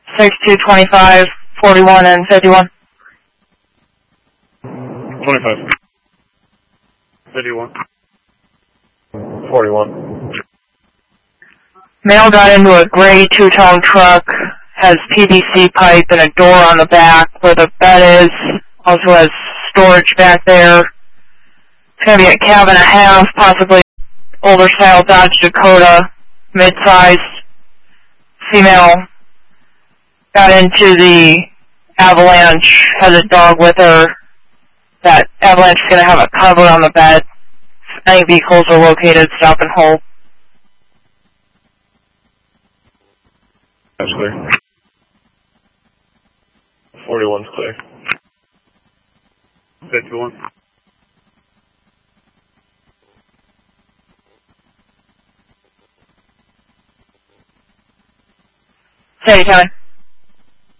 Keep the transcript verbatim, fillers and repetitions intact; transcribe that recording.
sixty-two, twenty-five, forty-one, and fifty-one. twenty-five. fifty-one. forty-one. Male got into a gray two-tone truck, has P V C pipe and a door on the back where the bed is, also has storage back there. It's going to be a cab and a half, possibly older style Dodge Dakota, mid-sized. Female got into the Avalanche, has a dog with her. That Avalanche is going to have a cover on the bed. Any vehicles are located, stop and hold. That's clear. forty-one's clear. fifty-one. Say, Kelly.